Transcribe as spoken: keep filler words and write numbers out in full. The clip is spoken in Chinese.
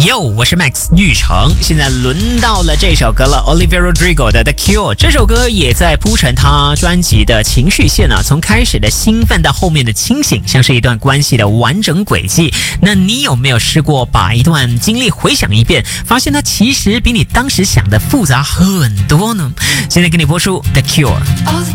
Yo， 我是 Max 玉成，现在轮到了这首歌了 ，Olivia Rodrigo 的 The Cure。这首歌也在铺陈他专辑的情绪线啊，从开始的兴奋到后面的清醒，像是一段关系的完整轨迹。那你有没有试过把一段经历回想一遍，发现它其实比你当时想的复杂很多呢？现在给你播出 The Cure。